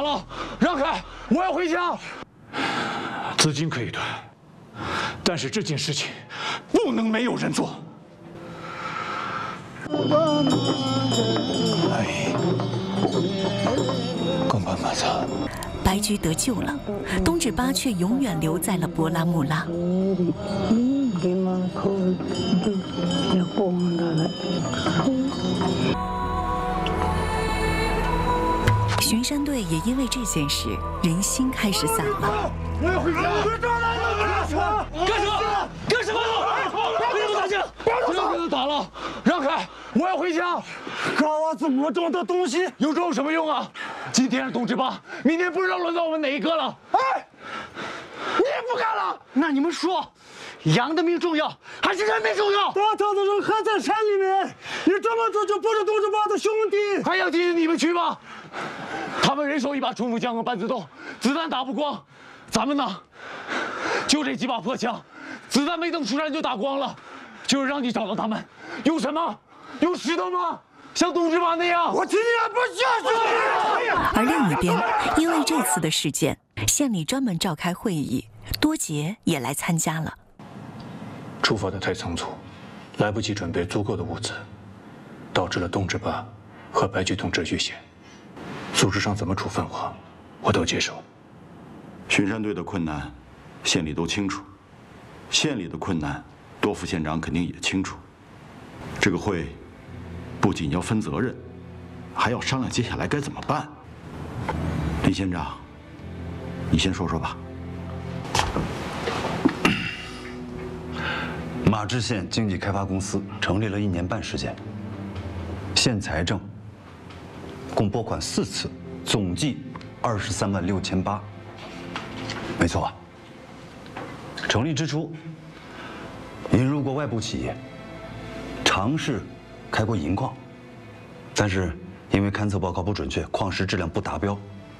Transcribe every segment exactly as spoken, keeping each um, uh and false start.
打了，让开！我要回家。资金可以断，但是这件事情不能没有人做。哎，公办马萨。 白驹得救了，东指巴却永远留在了博拉木拉。巡山队也因为这件事，人心开始散了。 我要回家！干什么？干什么？别动大家！不要跟他打了，让开！我要回家。 搞我这么重的东西， 有这有什么用啊？今天是东指巴，明天不知道轮到我们哪一个了。 哎，你也不干了？那你们说，羊的命重要还是人命重要？大头的人还在山里面，你这么做就不是东指巴的兄弟， 还想提醒你们去吗？他们人手一把冲锋枪和半自动，子弹打不光。咱们呢，就这几把破枪，子弹没等出山就打光了。就是让你找到他们，用什么？用石头吗？像东指巴那样？ 我今天不下去。 而另一边，因为这次的事件，县里专门召开会议，多杰也来参加了。 出发的太仓促，来不及准备足够的物资，导致了东指巴和白驹同志遇险。组织上怎么处分我，我都接受。 巡山队的困难，县里都清楚；县里的困难，多副县长肯定也清楚。这个会不仅要分责任，还要商量接下来该怎么办。林县长，你先说说吧。 马志县经济开发公司成立了一年半时间，县财政共拨款四次，总计二十三万六千八。没错吧？成立之初，引入过外部企业，尝试开过银矿，但是因为勘测报告不准确，矿石质量不达标，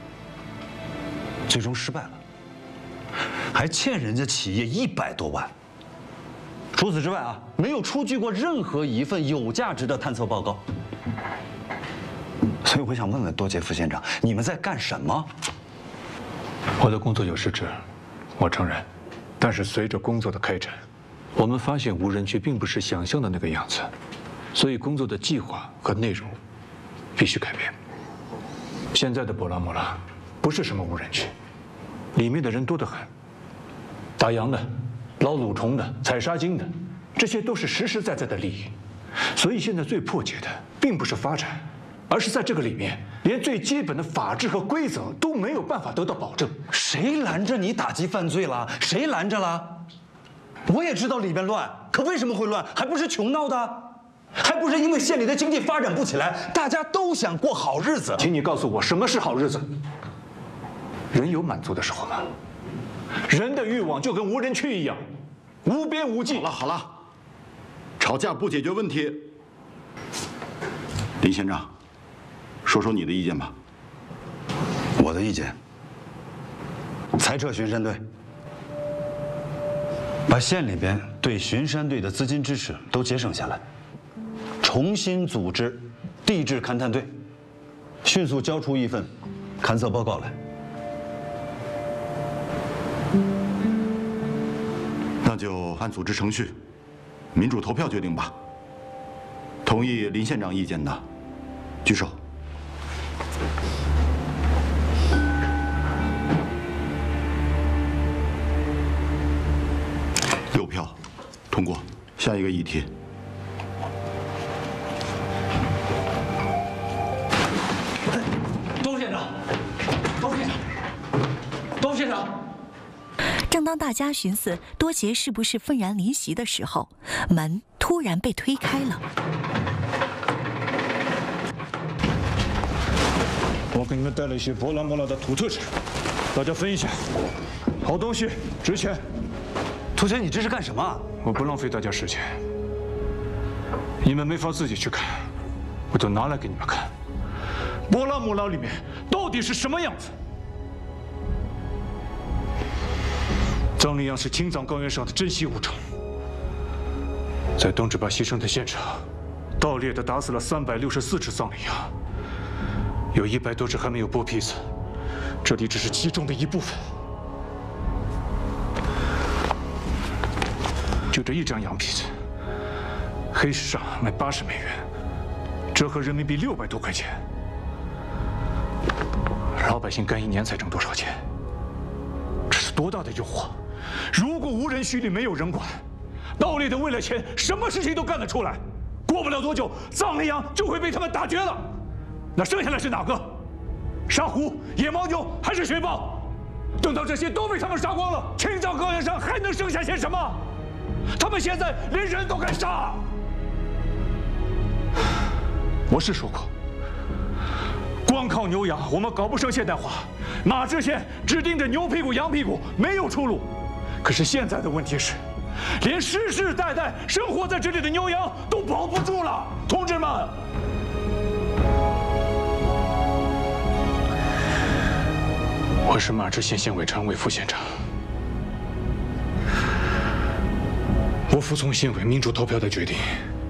最终失败了，还欠人家企业一百多万。除此之外啊，没有出具过任何一份有价值的探测报告。所以我想问问多杰副县长，你们在干什么？ 我的工作有失职，我承认。但是随着工作的开展，我们发现无人区并不是想象的那个样子，所以工作的计划和内容必须改变。现在的博拉莫拉不是什么无人区，里面的人多得很，打羊的、捞蠕虫的、采沙金的，这些都是实实在在的利益。所以现在最迫切的并不是发展，而是在这个里面，连最基本的法治和规则都没有办法得到保证。 谁拦着你打击犯罪了？谁拦着了？我也知道里边乱，可为什么会乱？还不是穷闹的，还不是因为县里的经济发展不起来，大家都想过好日子。 请你告诉我，什么是好日子？人有满足的时候吗？人的欲望就跟无人区一样，无边无际。 好了好了，吵架不解决问题。林县长，说说你的意见吧。 我的意见，裁撤巡山队，把县里边对巡山队的资金支持都节省下来，重新组织地质勘探队，迅速交出一份勘测报告来。 那就按组织程序，民主投票决定吧。同意林县长意见的，举手。六票，通过。下一个议题。 周县长，周县长，周县长。 正当大家寻思多杰是不是愤然离席的时候，门突然被推开了。 我给你们带了一些博拉莫拉的土特产，大家分一下。好东西，值钱。 涂全，你这是干什么？ 我不浪费大家时间，你们没法自己去看，我就拿来给你们看。博拉莫拉里面到底是什么样子？藏羚羊是青藏高原上的珍稀物种，在东指巴牺牲的现场，盗猎的打死了三百六十四只藏羚羊，有一百多只还没有剥皮子， 这里只是其中的一部分。就这一张羊皮子，黑市上卖八十美元，折合人民币六百多块钱。老百姓干一年才挣多少钱？这是多大的诱惑！如果无人区里没有人管，盗猎的为了钱，什么事情都干得出来。过不了多久，藏羚羊就会被他们打绝了。那剩下的是哪个？沙狐、野牦牛还是雪豹？等到这些都被他们杀光了，青藏高原上还能剩下些什么？他们现在连人都敢杀。我是说过，光靠牛羊我们搞不成现代化，马知县只盯着牛屁股、羊屁股，没有出路。可是现在的问题是，连世世代代生活在这里的牛羊都保不住了，同志们。我是马知县县委常委副县长，我服从县委民主投票的决定，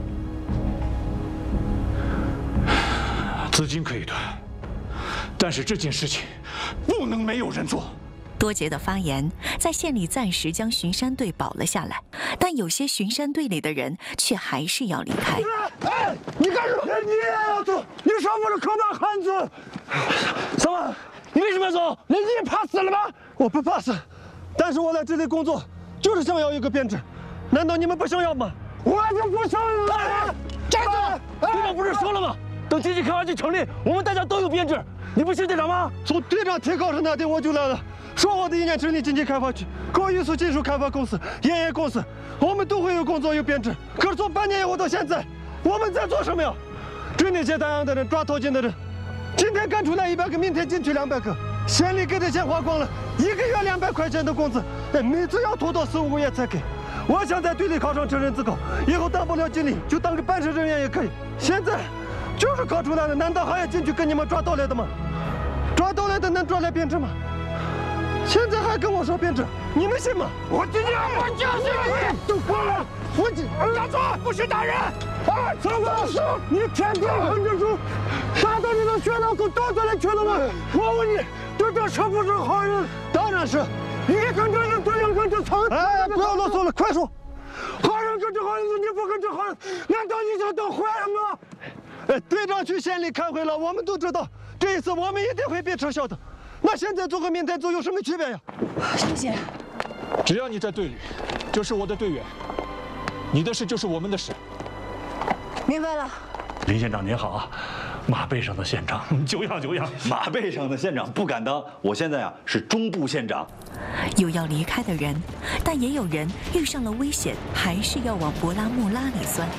资金可以断，但是这件事情不能没有人做。 多杰的发言在县里暂时将巡山队保了下来，但有些巡山队里的人却还是要离开。 哎，你干什么？你也要走？你说我是口大汉子？什么？你为什么要走？你你怕死了吗？我不怕死，但是我来这里工作就是想要一个编制，难道你们不想要吗？我就不想要。站住！队长不是说了吗？等经济开发区成立，我们大家都有编制。你不是队长吗？从队长提高上那天我就来了。说好的一年成立经济开发区、高艺术技术开发公司、盐业公司，我们都会有工作有编制。可是从半年以后到现在，我们在做什么呀？追那些打烊的人、抓偷金的人，今天赶出来一百个，明天进去两百个，县里给的钱花光了，一个月两百块钱的工资，哎，每次要拖到四五个月才给。我想在队里考上成人自考，以后当不了经理，就当个办事人员也可以。现在就是考出来了，难道还要进去跟你们抓盗猎的吗？抓盗猎的能抓来编制吗？现在还跟我说编制，你们信吗？我今天我就是你，都疯了！我今站住，不许打人！啊，曹老师，你天天横着走，打到你的血脑沟倒下来去了吗？我问你，队长是不是好人？当然是。你跟着人，队长跟着曹。哎，不要啰嗦了，快说。好人跟着好人，你不跟着好人，难道你想当坏人吗？哎，队长去县里开会了，我们都知道，这一次我们一定会被撤销的。那现在做和明天做有什么区别呀？ 谢谢。 只要你在队里，就是我的队员，你的事就是我们的事。 明白了。 林县长您好，马背上的县长，久仰久仰。 马背上的县长不敢当，我现在啊是中部县长。 有要离开的人，但也有人遇上了危险，还是要往博拉木拉里钻。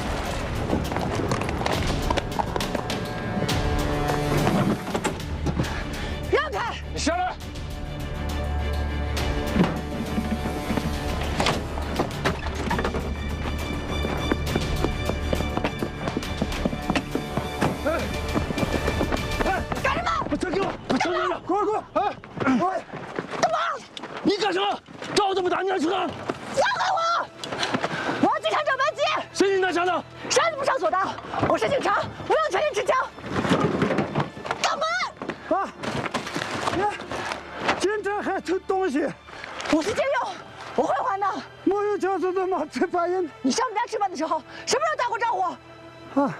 让开！ 你下来！ 哎哎，干什么？交给我！交给我！快快！哎哎！干嘛？你干什么？找我这么大，你还去哪？ 放开我！我要警察找白吉。 谁你拿枪的？ 啥都不上锁的，我是警察，我有权利持枪。干嘛？ 啊！你警察还偷东西？ 我是借用，我会还的。 没有枪是怎么吃饭呀？ 你上我们家吃饭的时候，什么时候打过招呼？ 啊！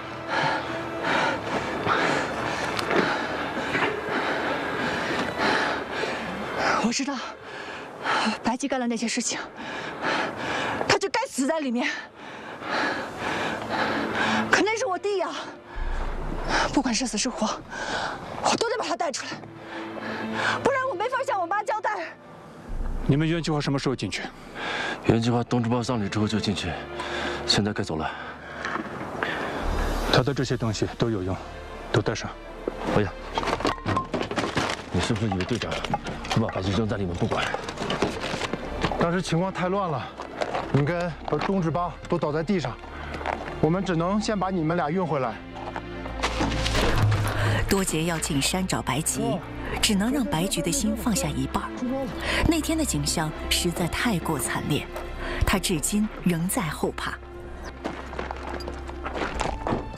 我知道，白吉干了那些事情，他就该死在里面。可那是我弟呀，不管是死是活，我都得把他带出来，不然我没法向我妈交代。 你们原计划什么时候进去？ 原计划冬至报葬礼之后就进去，现在该走了。 他的这些东西都有用，都带上。 哎呀，你是不是以为队长会把白吉扔在里面不管？ 当时情况太乱了，应该把冬至八都倒在地上，我们只能先把你们俩运回来。 多杰要进山找白吉，只能让白菊的心放下一半。那天的景象实在太过惨烈，他至今仍在后怕。 白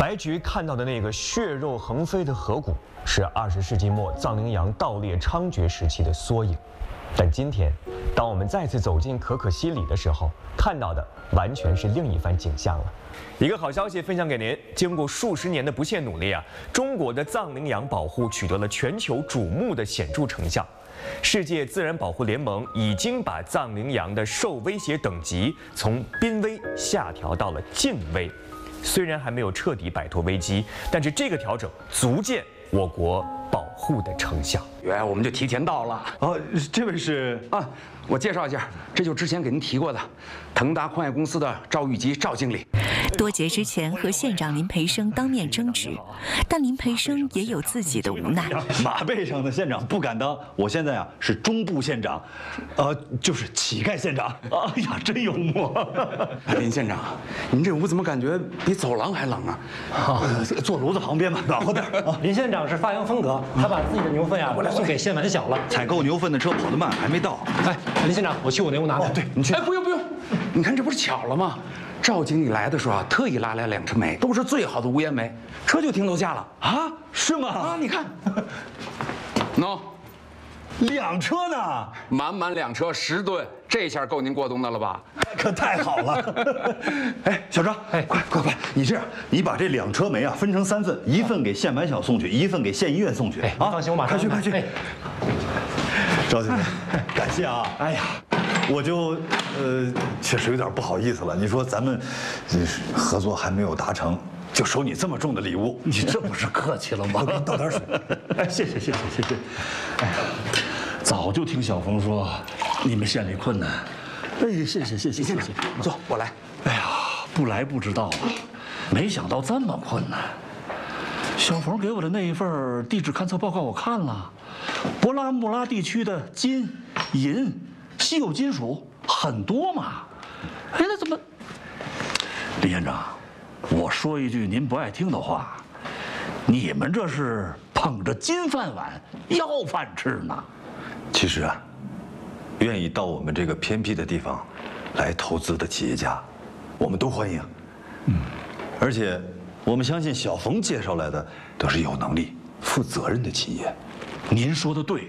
白菊看到的那个血肉横飞的河谷，是二十世纪末藏羚羊盗猎猖獗时期的缩影。但今天，当我们再次走进可可西里的时候，看到的完全是另一番景象了。一个好消息分享给您：经过数十年的不懈努力啊，中国的藏羚羊保护取得了全球瞩目的显著成效。世界自然保护联盟已经把藏羚羊的受威胁等级从濒危下调到了近危。虽然还没有彻底摆脱危机，但是这个调整足见我国保护的成效。 原来我们就提前到了。 哦，这位是啊，我介绍一下，这就之前给您提过的腾达矿业公司的赵玉吉赵经理。 多节之前和县长林培生当面争执，但林培生也有自己的无奈。 马背上的县长不敢当，我现在啊是中部县长，呃，就是乞丐县长。哎呀，真幽默！ 林县长，您这屋怎么感觉比走廊还冷啊？ 啊，坐炉子旁边吧，暖和点啊。 林县长是发扬风格，他把自己的牛粪呀送给县玩小了。 采购牛粪的车跑得慢，还没到。 哎，林县长，我去我那屋拿。 哦，对，你去。 哎，不用不用，你看这不是巧了吗？赵经理来的时候啊，特意拉来两车煤，都是最好的无烟煤，车就停楼下了啊？是吗？ 啊，你看，喏， 两车呢， 满满两车十吨，这下够您过冬的了吧？ 可太好了！哎，小张，哎，快快快，你这样，你把这两车煤啊分成三份，一份给县玩小送去，一份给县医院送去。 哎，啊，放心，我马上快去快去。赵经理，感谢啊！哎呀。我就呃，确实有点不好意思了。你说咱们合作还没有达成，就收你这么重的礼物， 你这不是客气了吗？ 我给你倒点水。 哎，谢谢谢谢谢谢。哎呀，早就听小冯说你们县里困难。哎，谢谢谢谢谢谢。 坐，我来。 哎呀，不来不知道啊，没想到这么困难。小冯给我的那一份地质勘测报告我看了，博拉木拉地区的金、银。稀有金属很多嘛，哎，那怎么？李县长，我说一句您不爱听的话，你们这是捧着金饭碗要饭吃呢。 其实啊，愿意到我们这个偏僻的地方来投资的企业家，我们都欢迎。嗯，而且我们相信小冯介绍来的都是有能力、负责任的企业。 您说的对。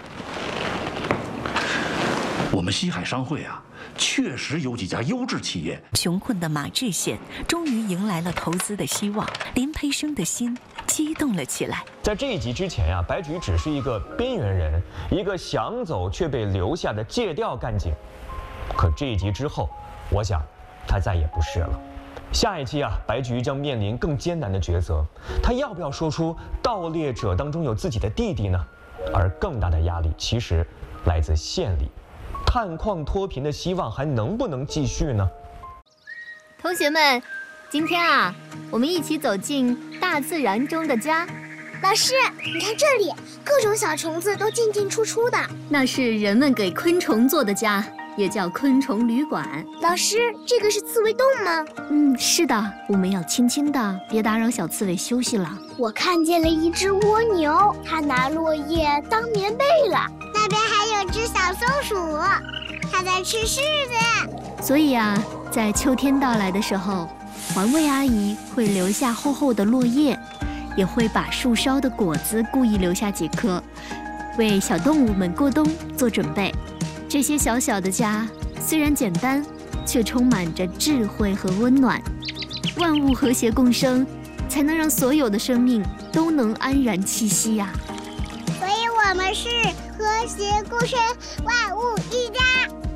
我们西海商会啊，确实有几家优质企业。 穷困的马志县终于迎来了投资的希望，林培生的心激动了起来。 在这一集之前呀、啊，白菊只是一个边缘人，一个想走却被留下的借调干警。可这一集之后，我想他再也不是了。下一期啊，白菊将面临更艰难的抉择，他要不要说出盗猎者当中有自己的弟弟呢？而更大的压力其实来自县里。探矿脱贫的希望还能不能继续呢？ 同学们，今天啊，我们一起走进大自然中的家。 老师，你看这里，各种小虫子都进进出出的。 那是人们给昆虫做的家，也叫昆虫旅馆。 老师，这个是刺猬洞吗？ 嗯，是的，我们要轻轻的，别打扰小刺猬休息了。 我看见了一只蜗牛，它拿落叶当棉被了。那边还有只小松鼠，它在吃柿子。 所以啊，在秋天到来的时候，环卫阿姨会留下厚厚的落叶，也会把树梢的果子故意留下几颗，为小动物们过冬做准备。这些小小的家虽然简单，却充满着智慧和温暖。万物和谐共生，才能让所有的生命都能安然栖息呀、 啊。所以我们是和谐共生，万物一家。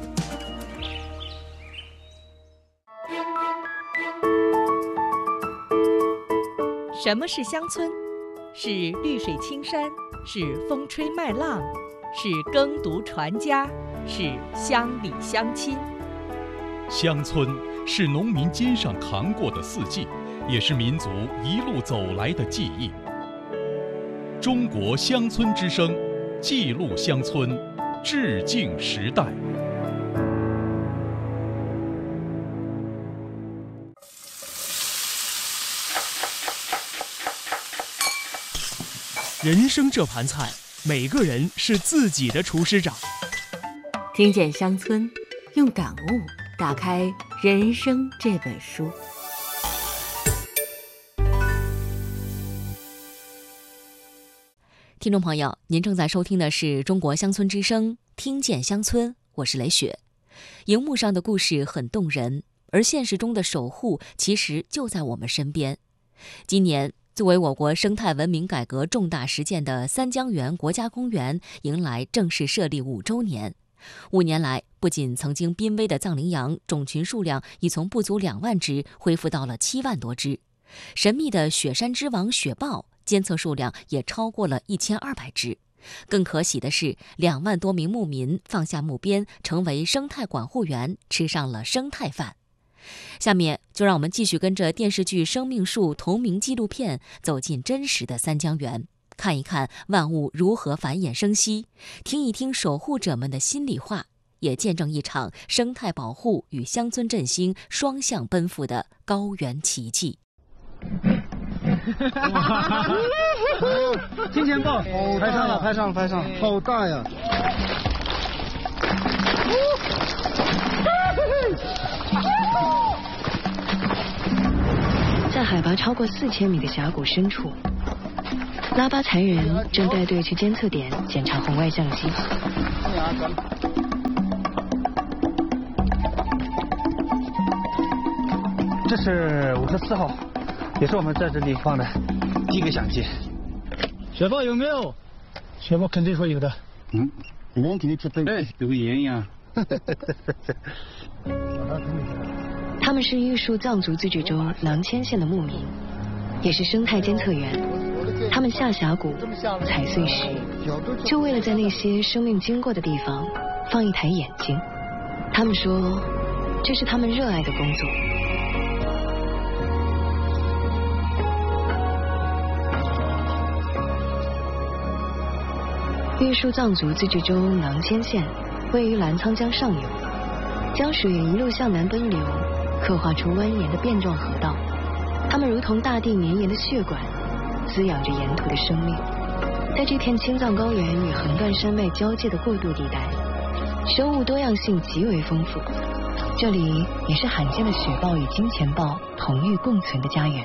什么是乡村？是绿水青山，是风吹麦浪，是耕读传家，是乡里乡亲。 乡村是农民肩上扛过的四季，也是民族一路走来的记忆。中国乡村之声，记录乡村，致敬时代。 人生这盘菜，每个人是自己的厨师长。 听见乡村，用感悟打开人生这本书。 听众朋友，您正在收听的是中国乡村之声，听见乡村，我是雷雪。荧幕上的故事很动人，而现实中的守护其实就在我们身边。今年，作为我国生态文明改革重大实践的三江源国家公园迎来正式设立五周年。五年来，不仅曾经濒危的藏羚羊种群数量已从不足两万只恢复到了七万多只，神秘的雪山之王雪豹监测数量也超过了一千二百只。更可喜的是，两万多名牧民放下木鞭，成为生态管护员，吃上了生态饭。下面就让我们继续跟着电视剧《生命树》同名纪录片，走进真实的三江源，看一看万物如何繁衍生息，听一听守护者们的心里话，也见证一场生态保护与乡村振兴双向奔赴的高原奇迹。 金钱豹，拍上了，拍上了，拍上了，好大呀！ 在海拔超过四千米的峡谷深处，拉巴才人正带队去监测点检查红外相机。 这是五十四号，也是我们在这里放的第一个相机。雪豹有没有？雪豹肯定说有的。嗯，人肯定吃灯，哎，有个盐呀。 他们是玉树藏族自治州囊谦县的牧民，也是生态监测员。他们下峡谷采碎石，就为了在那些生命经过的地方放一台眼睛。他们说，这是他们热爱的工作。玉树藏族自治州囊谦县位于澜沧江上游，江水一路向南奔流，刻画出蜿蜒的变状河道。它们如同大地绵延的血管，滋养着沿途的生命。在这片青藏高原与横断山脉交界的过渡地带，生物多样性极为丰富。这里也是罕见的雪豹与金钱豹同域共存的家园。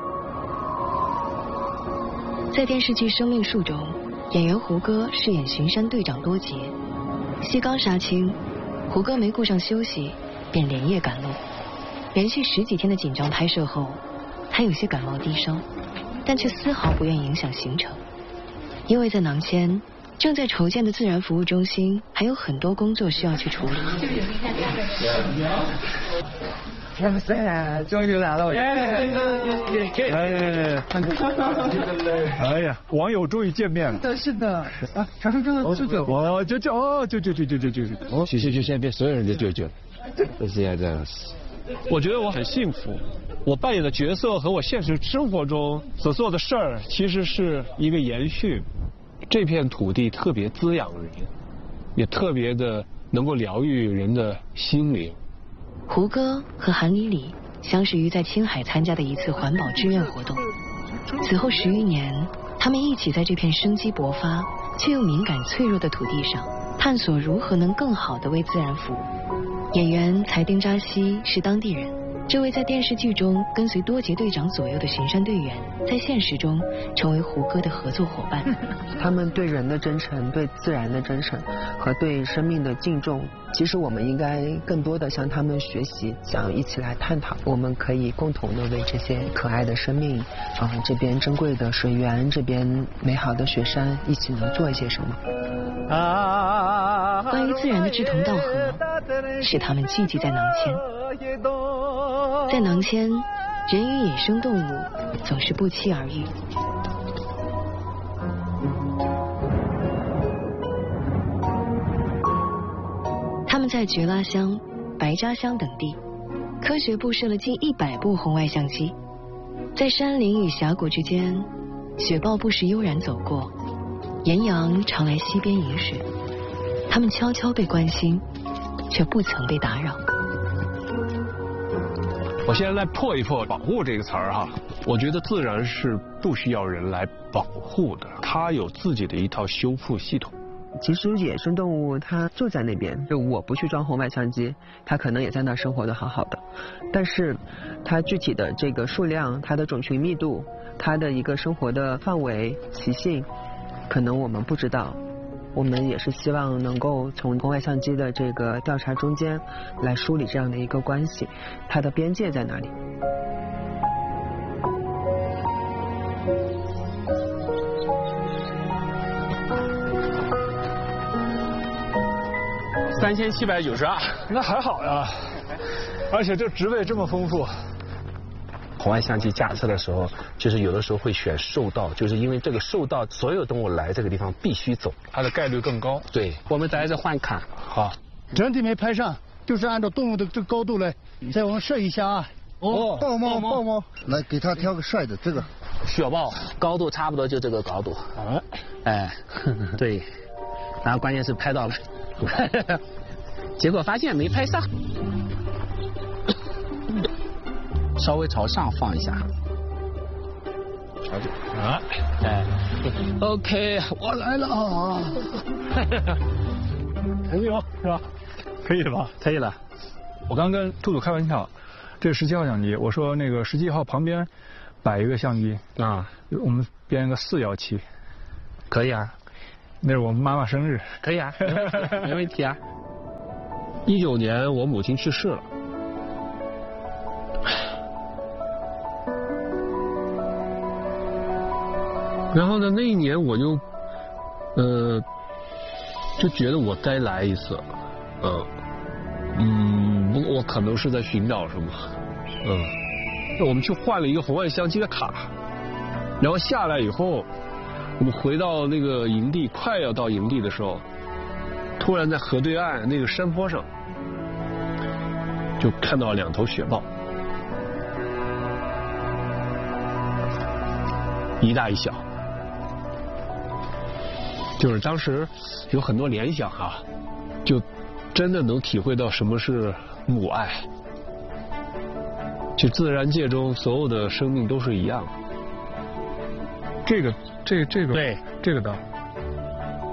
在电视剧《生命树》中，演员胡歌饰演巡山队长多杰。戏刚杀青，胡歌没顾上休息，便连夜赶路。连续十几天的紧张拍摄后，他有些感冒低烧，但却丝毫不愿影响行程，因为在囊谦正在筹建的自然服务中心还有很多工作需要去处理。 哇塞，终于来了！哎，哎呀，网友终于见面了。 是的，是的。 啊，长生真的舅舅，哦，舅舅，哦，舅舅，舅舅，舅舅， 哦，舅舅，现在变所有人的舅舅，是现在这样。 我觉得我很幸福，我扮演的角色和我现实生活中所做的事儿，其实是一个延续。这片土地特别滋养人，也特别的能够疗愈人的心灵。 胡歌和韩李李相识于在青海参加的一次环保志愿活动，此后十余年，他们一起在这片生机勃发却又敏感脆弱的土地上，探索如何能更好地为自然服务。演员才丁扎西是当地人，这位在电视剧中跟随多杰队长左右的巡山队员，在现实中成为胡歌的合作伙伴。 他们对人的真诚，对自然的真诚和对生命的敬重，其实我们应该更多的向他们学习，想一起来探讨，我们可以共同的为这些可爱的生命，啊、呃，这边珍贵的水源，这边美好的雪山，一起能做一些什么。 关于自然的志同道合，使他们聚集在囊谦。在囊谦，人与野生动物总是不期而遇。他们在觉拉乡、白扎乡等地，科学布设了近一百部红外相机，在山林与峡谷之间，雪豹不时悠然走过，岩羊常来溪边饮水，它们悄悄被关心，却不曾被打扰。 我现在来破一破保护这个词儿哈，我觉得自然是不需要人来保护的，它有自己的一套修复系统。 其实野生动物它就在那边，就我不去装红外相机，它可能也在那生活的好好的，但是它具体的这个数量、它的种群密度、它的一个生活的范围、习性， 可能我们不知道。我们也是希望能够从红外相机的这个调查中间来梳理这样的一个关系，它的边界在哪里？ 三千七百九十二，那还好呀，而且这职位这么丰富。 红外相机架设的时候，就是有的时候会选兽道，就是因为这个兽道所有动物来这个地方必须走， 它的概率更高。 对，我们在这换卡。 好， 整体没拍上，就是按照动物的这个高度来，再我们设一下啊。 哦， 豹猫， 豹猫，来给它挑个帅的，这个雪豹，高度差不多就这个高度。 啊， 哎，对，然后关键是拍到了，结果发现没拍上。稍微朝上放一下， 啊， 哎 ，OK， 我来了啊， 可以吗？是吧？可以的吧？ 可以了。 我刚跟兔兔开玩笑，这是十七号相机，我说那个十七号旁边摆一个相机啊， 我们编一个四幺七， 可以啊。 那是我们妈妈生日， 可以啊，没问题啊。 一九年我母亲去世了。然后呢，那一年我就，呃，就觉得我该来一次，嗯，嗯，不过我可能是在寻找什么，嗯，那我们去换了一个红外相机的卡，然后下来以后，我们回到那个营地，快要到营地的时候，突然在河对岸那个山坡上，就看到两头雪豹，一大一小。就是当时有很多联想啊，就真的能体会到什么是母爱。就自然界中所有的生命都是一样的。这个，这这个， 对， 这个灯，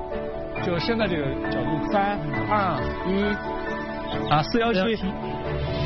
就现在这个角度，三二一， 啊，四幺七，